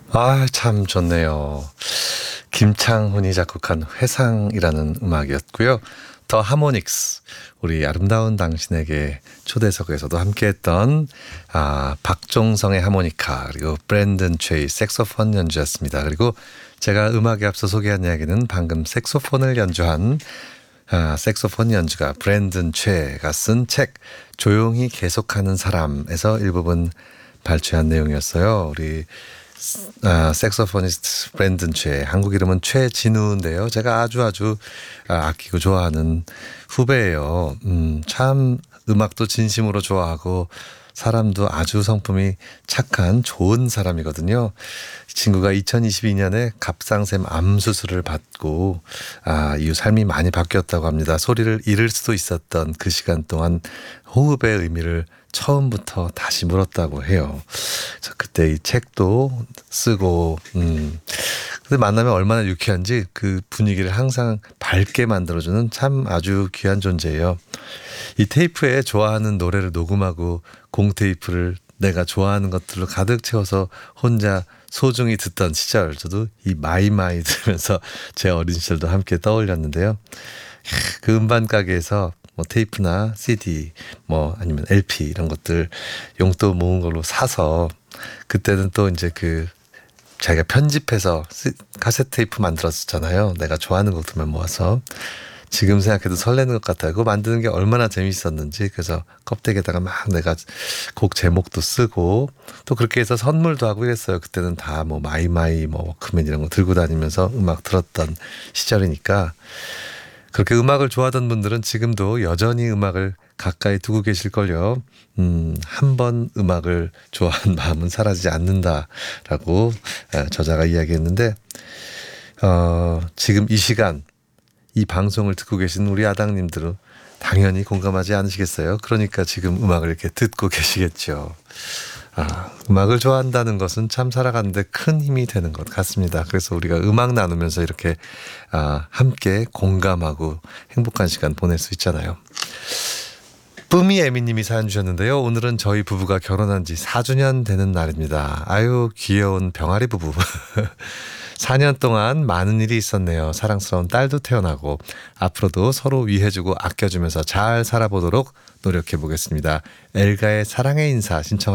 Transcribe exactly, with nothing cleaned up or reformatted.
아 참 좋네요. 김창훈이 작곡한 회상이라는 음악이었고요. 더 하모닉스, 우리 아름다운 당신에게 초대석에서도 함께했던 아 박종성의 하모니카, 그리고 브랜든 최의 색소폰 연주였습니다. 그리고 제가 음악에 앞서 소개한 이야기는 방금 색소폰을 연주한 아, 색소폰 연주가 브랜든 최가 쓴 책 조용히 계속하는 사람에서 일부분 발췌한 내용이었어요. 우리 아, 색소포니스트 브랜든 최, 한국 이름은 최진우인데요. 제가 아주 아주 아, 아끼고 좋아하는 후배예요. 음, 참 음악도 진심으로 좋아하고 사람도 아주 성품이 착한 좋은 사람이거든요. 친구가 이천이십이 년에 갑상샘 암 수술을 받고 아, 이후 삶이 많이 바뀌었다고 합니다. 소리를 잃을 수도 있었던 그 시간 동안 호흡의 의미를 처음부터 다시 물었다고 해요. 저 그때 이 책도 쓰고, 음. 근데 만나면 얼마나 유쾌한지 그 분위기를 항상 밝게 만들어주는 참 아주 귀한 존재예요. 이 테이프에 좋아하는 노래를 녹음하고 공테이프를 내가 좋아하는 것들로 가득 채워서 혼자 소중히 듣던 시절, 저도 이 마이마이 들으면서 제 어린 시절도 함께 떠올렸는데요. 그 음반 가게에서 뭐 테이프나 씨디 뭐 아니면 엘피 이런 것들 용돈 모은 걸로 사서, 그때는 또 이제 그 자기가 편집해서 카세트 테이프 만들었었잖아요. 내가 좋아하는 곡들만 모아서. 지금 생각해도 설레는 것 같아요. 그거 만드는 게 얼마나 재밌었는지. 그래서 껍데기에다가 막 내가 곡 제목도 쓰고 또 그렇게 해서 선물도 하고 이랬어요. 그때는 다 뭐 마이마이 뭐 워크맨 이런 거 들고 다니면서 음악 들었던 시절이니까. 그렇게 음악을 좋아하던 분들은 지금도 여전히 음악을 가까이 두고 계실걸요. 음, 한 번 음악을 좋아한 마음은 사라지지 않는다라고 저자가 이야기했는데, 어, 지금 이 시간 이 방송을 듣고 계신 우리 아당님들은 당연히 공감하지 않으시겠어요? 그러니까 지금 음악을 이렇게 듣고 계시겠죠. 아, 음악을 좋아한다는 것은 참 살아가는데 큰 힘이 되는 것 같습니다. 그래서 우리가 음악 나누면서 이렇게 아, 함께 공감하고 행복한 시간 보낼 수 있잖아요. 뿌미 애미님이 사연 주셨는데요. 오늘은 저희 부부가 결혼한 지 사 주년 되는 날입니다. 아유 귀여운 병아리 부부. 사 년 동안 많은 일이 있었네요. 사랑스러운 딸도 태어나고 앞으로도 서로 위해주고 아껴주면서 잘 살아보도록 노력해보겠습니다. 엘가의 사랑의 인사 신청